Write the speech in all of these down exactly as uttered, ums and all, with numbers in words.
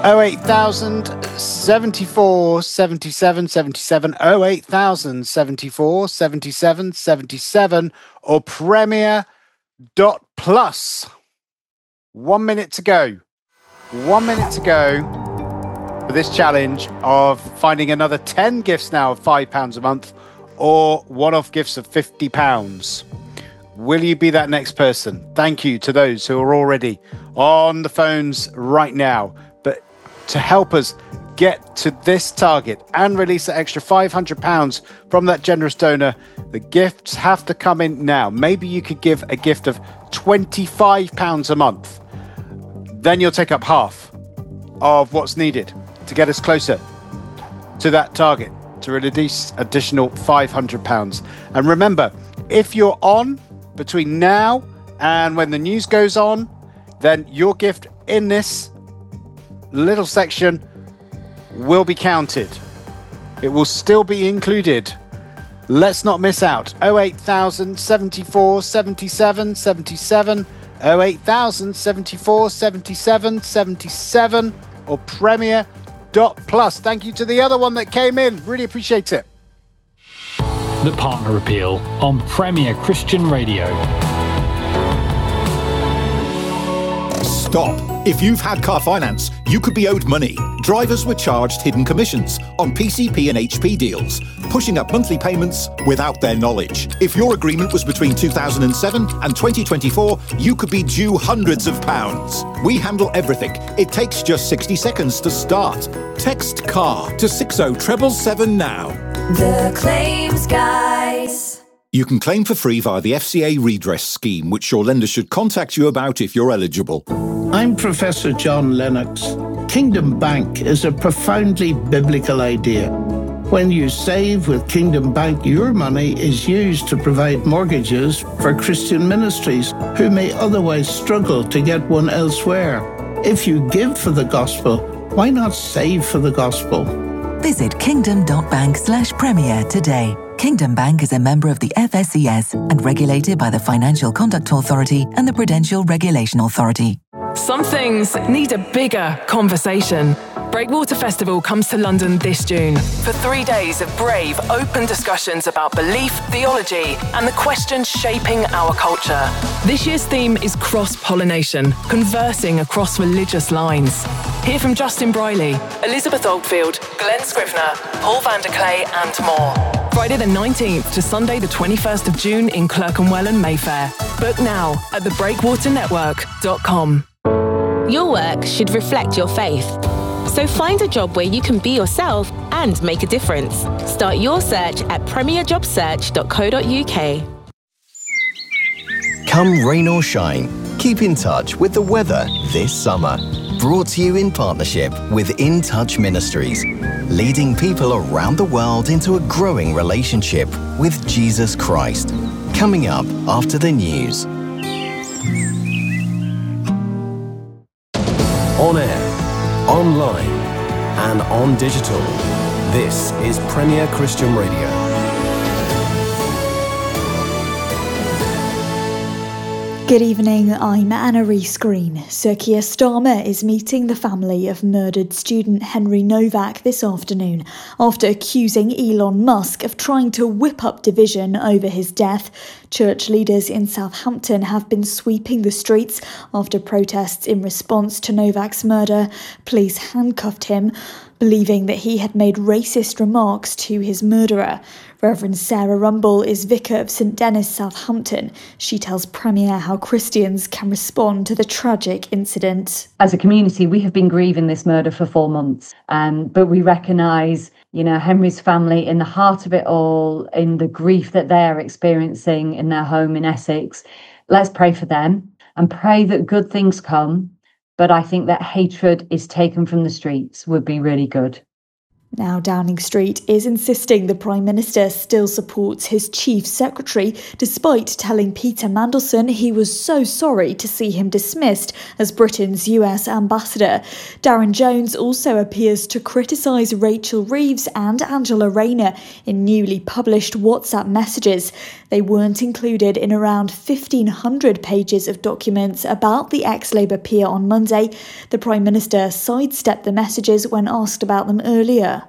oh eight thousand seventy-four seventy-seven seventy-seven, oh eight thousand seventy-four seventy-seven seventy-seven, or Premier dot plus. One minute to go. One minute to go for this challenge of finding another ten gifts now of five pounds a month, or one-off gifts of fifty pounds. Will you be that next person? Thank you to those who are already on the phones right now. But to help us get to this target and release that extra five hundred pounds from that generous donor, the gifts have to come in now. Maybe you could give a gift of twenty-five pounds a month. Then you'll take up half of what's needed to get us closer to that target, to release additional five hundred pounds. And remember, if you're on between now and when the news goes on, then your gift in this little section will be counted. It will still be included. Let's not miss out. oh eight thousand seventy-four seventy-seven seventy-seven, oh eight thousand seventy-four seventy-seven seventy-seven, or Premier dot plus. Thank you to the other one that came in. Really appreciate it. The Partner Appeal on Premier Christian Radio. Stop. If you've had car finance, you could be owed money. Drivers were charged hidden commissions on P C P and H P deals, pushing up monthly payments without their knowledge. If your agreement was between two thousand seven and twenty twenty-four, you could be due hundreds of pounds. We handle everything. It takes just sixty seconds to start. Text CAR to six oh seven seven seven now. The Claims Guys. You can claim for free via the F C A redress scheme, which your lender should contact you about if you're eligible. I'm Professor John Lennox. Kingdom Bank is a profoundly biblical idea. When you save with Kingdom Bank, your money is used to provide mortgages for Christian ministries who may otherwise struggle to get one elsewhere. If you give for the gospel, why not save for the gospel? Visit kingdom.bank slash premier today. Kingdom Bank is a member of the F S C S and regulated by the Financial Conduct Authority and the Prudential Regulation Authority. Some things need a bigger conversation. Breakwater Festival comes to London this June for three days of brave, open discussions about belief, theology, and the questions shaping our culture. This year's theme is cross-pollination, conversing across religious lines. Hear from Justin Briley, Elizabeth Oldfield, Glenn Scrivener, Paul van der Clay, and more. Friday the nineteenth to Sunday the twenty-first of June in Clerkenwell and Mayfair. Book now at the breakwater network dot com. Your work should reflect your faith. So find a job where you can be yourself and make a difference. Start your search at premier job search dot co dot uk. Come rain or shine, keep in touch with the weather this summer. Brought to you in partnership with In Touch Ministries, leading people around the world into a growing relationship with Jesus Christ. Coming up after the news. On air, online, and on digital. This is Premier Christian Radio. Good evening, I'm Anna Rees-Green. Sir Keir Starmer is meeting the family of murdered student Henry Novak this afternoon after accusing Elon Musk of trying to whip up division over his death. Church leaders in Southampton have been sweeping the streets after protests in response to Novak's murder. Police handcuffed him, believing that he had made racist remarks to his murderer. Reverend Sarah Rumble is vicar of St Denis, Southampton. She tells Premier how Christians can respond to the tragic incident. As a community, we have been grieving this murder for four months, um, but we recognise, you know, Henry's family in the heart of it all, in the grief that they are experiencing in their home in Essex. Let's pray for them and pray that good things come. But I think that hatred is taken from the streets would be really good. Now, Downing Street is insisting the Prime Minister still supports his Chief Secretary, despite telling Peter Mandelson he was so sorry to see him dismissed as Britain's U S ambassador. Darren Jones also appears to criticise Rachel Reeves and Angela Rayner in newly published WhatsApp messages. They weren't included in around fifteen hundred pages of documents about the ex-Labour peer on Monday. The Prime Minister sidestepped the messages when asked about them earlier.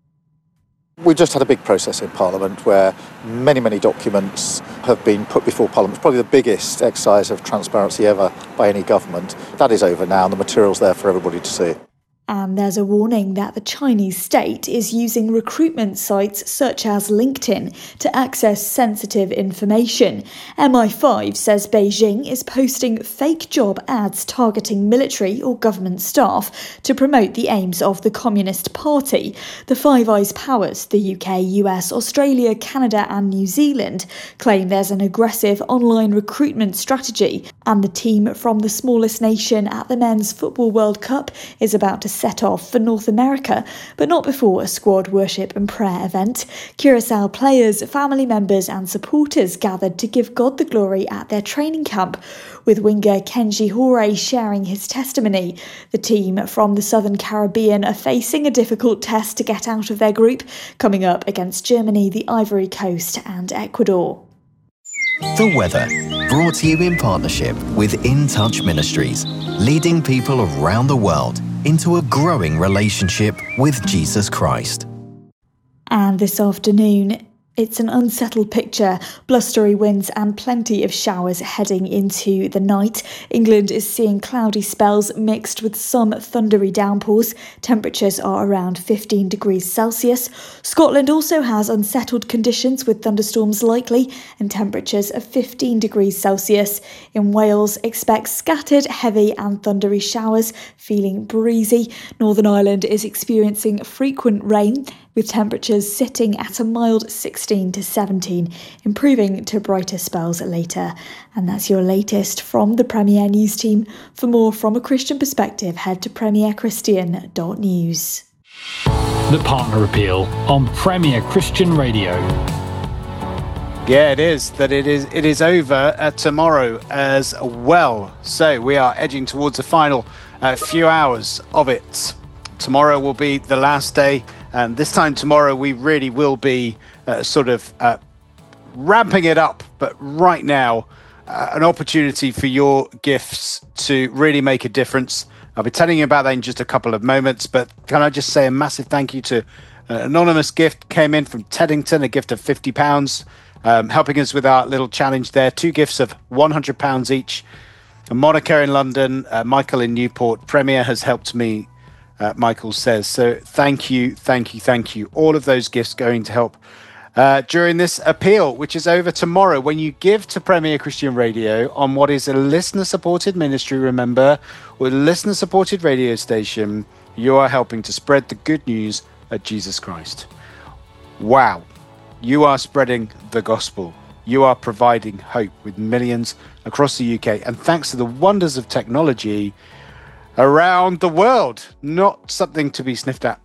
We just had a big process in Parliament where many, many documents have been put before Parliament. It's probably the biggest exercise of transparency ever by any government. That is over now and the material's there for everybody to see. And there's a warning that the Chinese state is using recruitment sites such as LinkedIn to access sensitive information. M I five says Beijing is posting fake job ads targeting military or government staff to promote the aims of the Communist Party. The Five Eyes powers, the U K, U S, Australia, Canada and New Zealand, claim there's an aggressive online recruitment strategy, and the team from the smallest nation at the Men's Football World Cup is about to set off for North America, but not before a squad worship and prayer event. Curaçao players, family members and supporters gathered to give God the glory at their training camp, with winger Kenji Hore sharing his testimony. The team from the Southern Caribbean are facing a difficult test to get out of their group, coming up against Germany, the Ivory Coast and Ecuador. The weather, brought to you in partnership with In Touch Ministries, leading people around the world into a growing relationship with Jesus Christ. And this afternoon, it's an unsettled picture, blustery winds and plenty of showers heading into the night. England is seeing cloudy spells mixed with some thundery downpours. Temperatures are around fifteen degrees Celsius. Scotland also has unsettled conditions with thunderstorms likely and temperatures of fifteen degrees Celsius. In Wales, expect scattered, heavy and thundery showers, feeling breezy. Northern Ireland is experiencing frequent rain, with temperatures sitting at a mild sixteen to seventeen, improving to brighter spells later. And that's your latest from the Premier News team. For more from a Christian perspective, head to premier christian dot news. The Partner Appeal on Premier Christian Radio. Yeah, it is. That it is. It is over uh, tomorrow as well. So we are edging towards the final uh, few hours of it. Tomorrow will be the last day. And this time tomorrow, we really will be uh, sort of uh, ramping it up. But right now, uh, an opportunity for your gifts to really make a difference. I'll be telling you about that in just a couple of moments. But can I just say a massive thank you to an anonymous gift came in from Teddington, a gift of fifty pounds, um, helping us with our little challenge there. Two gifts of one hundred pounds each. And Monica in London, uh, Michael in Newport. Premier has helped me. Uh, Michael says. So thank you, thank you, thank you. All of those gifts going to help uh, during this appeal, which is over tomorrow. When you give to Premier Christian Radio on what is a listener-supported ministry, remember, with a listener-supported radio station, you are helping to spread the good news of Jesus Christ. Wow. You are spreading the gospel. You are providing hope with millions across the U K. And thanks to the wonders of technology, around the world, not something to be sniffed at.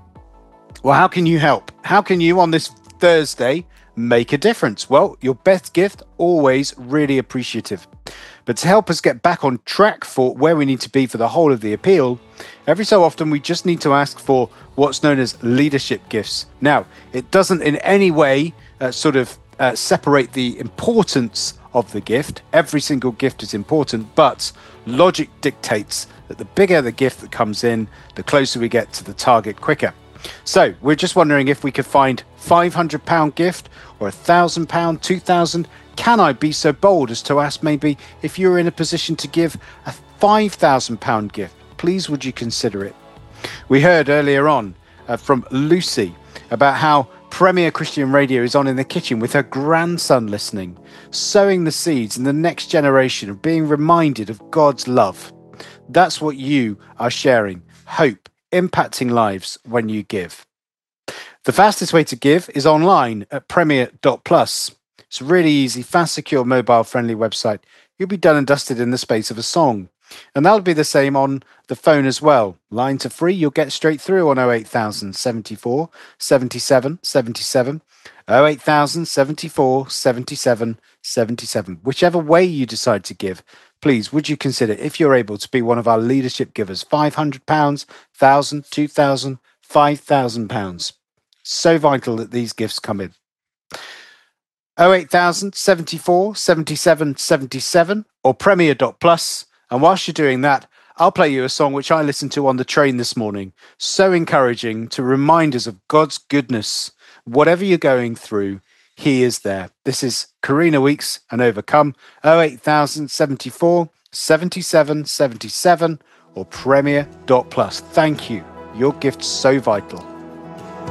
Well, how can you help? How can you on this Thursday make a difference? Well, your best gift, always really appreciative. But to help us get back on track for where we need to be for the whole of the appeal, every so often we just need to ask for what's known as leadership gifts. Now, it doesn't in any way uh, sort of uh, separate the importance of the gift. Every single gift is important, but logic dictates that the bigger the gift that comes in, the closer we get to the target quicker. So we're just wondering if we could find five hundred pound gift or one thousand pound, two thousand. Can I be so bold as to ask maybe if you're in a position to give a five thousand pound gift, please would you consider it? We heard earlier on uh, from Lucy about how Premier Christian Radio is on in the kitchen with her grandson listening, sowing the seeds in the next generation of being reminded of God's love. That's what you are sharing, hope, impacting lives when you give. The fastest way to give is online at premier dot plus. It's a really easy, fast, secure, mobile-friendly website. You'll be done and dusted in the space of a song. And that'll be the same on the phone as well. Lines are free. You'll get straight through on oh eight thousand seventy-four seventy-seven seventy-seven. oh eight thousand seventy-four seventy-seven seventy-seven. Whichever way you decide to give, please, would you consider, if you're able, to be one of our leadership givers? five hundred pounds, one thousand pounds, two thousand pounds, five thousand pounds. So vital that these gifts come in. oh eight thousand seventy-four seventy-seven seventy-seven or premier dot plus. And whilst you're doing that, I'll play you a song which I listened to on the train this morning. So encouraging to remind us of God's goodness. Whatever you're going through, He is there. This is Karina Weeks and Overcome. oh eight thousand seventy-four seventy-seven seventy-seven or premier dot plus. Thank you. Your gift's so vital.